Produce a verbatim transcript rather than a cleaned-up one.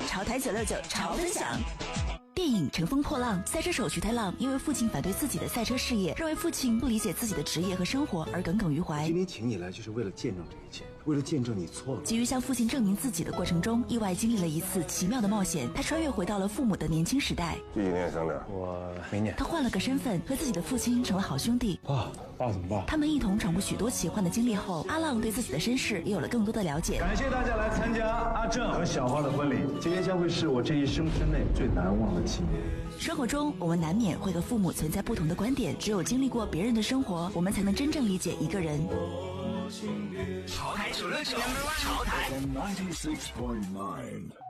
潮台九六九潮分享。电影《乘风破浪》，赛车手徐太浪因为父亲反对自己的赛车事业，认为父亲不理解自己的职业和生活而耿耿于怀。 今天请你来就是为了见证这一切，为了见证你错了。 急于向父亲证明自己的过程中，意外经历了一次奇妙的冒险。他穿越回到了父母的年轻时代。 几几年生的？ 我明年。 他换了个身份，和自己的父亲成了好兄弟。 爸，爸怎么办？ 他们一同闯过许多奇幻的经历后，阿浪对自己的身世也有了更多的了解。 感谢大家来参加阿正和小花的婚礼，今天将会是我这一生之内最难忘的纪念。 生活中，我们难免会和父母存在不同的观点，只有经历过别人的生活，我们才能真正理解一个人。 潮台九六九，潮台。 ninety-six point nine